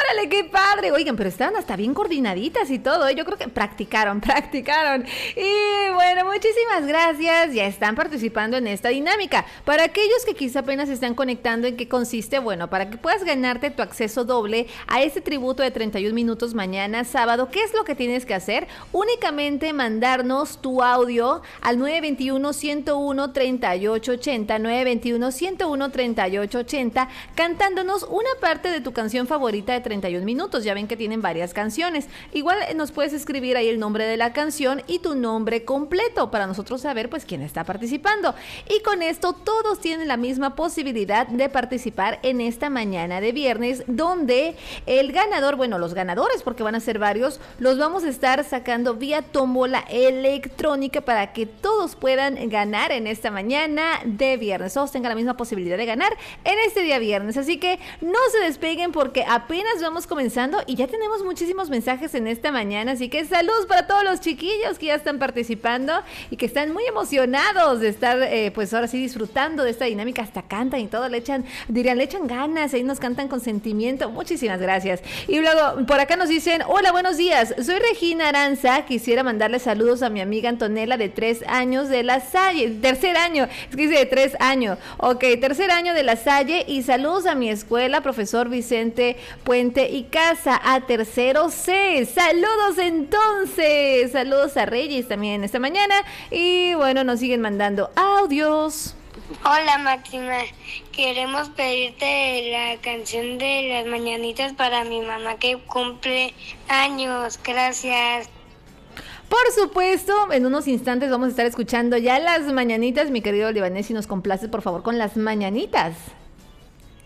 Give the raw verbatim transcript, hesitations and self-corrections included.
Órale, qué padre. Oigan, pero estaban hasta bien coordinaditas y todo, ¿eh? Yo creo que practicaron, practicaron. Y bueno, muchísimas gracias. Ya están participando en esta dinámica. Para aquellos que quizá apenas se están conectando, ¿en qué consiste? Bueno, para que puedas ganarte tu acceso doble a este tributo de treinta y un minutos mañana sábado, ¿qué es lo que tienes que hacer? Únicamente mandarnos tu audio al nueve veintiuno, ciento uno, treinta y ocho ochenta, nueve veintiuno, ciento uno, treinta y ocho ochenta, cantándonos una parte de tu canción favorita de treinta y un minutos. Ya ven que tienen varias canciones. Igual nos puedes escribir ahí el nombre de la canción y tu nombre completo para nosotros saber pues quién está participando. Y con esto todos tienen la misma posibilidad de participar en esta mañana de viernes, donde el ganador, bueno, los ganadores, porque van a ser varios, los vamos a estar sacando vía tómbola electrónica para que todos puedan ganar en esta mañana de viernes. Todos tengan la misma posibilidad de ganar en este día viernes. Así que no se despeguen porque apenas vamos comenzando y ya tenemos muchísimos mensajes en esta mañana. Así que saludos para todos los chiquillos que ya están participando y que están muy emocionados de estar, eh, pues ahora sí, disfrutando de esta dinámica. Hasta cantan y todo, le echan, dirían, le echan ganas, ahí nos cantan con sentimiento. Muchísimas gracias. Y luego, por acá nos dicen, hola, buenos días, soy Regina Aranza, quisiera mandarle saludos a mi amiga Antonella de tres años de La Salle, tercer año, es que dice de tres años, ok, tercer año de La Salle, y saludos a mi escuela, profesor Vicente Puente y Casa, a tercero C, saludos entonces, saludos a Reyes también esta mañana, y bueno, nos siguen mandando audios. Hola Máxima, queremos pedirte la canción de las mañanitas para mi mamá que cumple años, gracias. Por supuesto, en unos instantes vamos a estar escuchando ya las mañanitas, mi querido Libanés, si nos complaces por favor con las mañanitas.